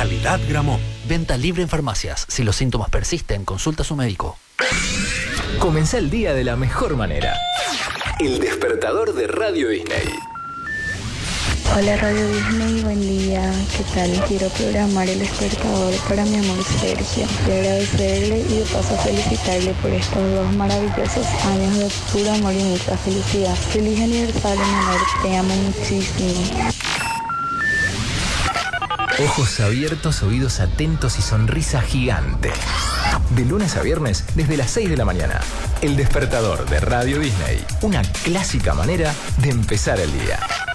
Navidad Gramont. Venta libre en farmacias. Si los síntomas persisten, consulta a su médico. Comenzá el día de la mejor manera. El despertador de Radio Disney. Hola Radio Disney, buen día. ¿Qué tal? Quiero programar el despertador para mi amor Sergio y agradecerle y de paso felicitarle por estos 2 maravillosos años de puro amor y mucha felicidad. Feliz aniversario, mi amor. Te amo muchísimo. Ojos abiertos, oídos atentos y sonrisa gigante. De lunes a viernes desde las 6 de la mañana. El despertador de Radio Disney. Una clásica manera de empezar el día.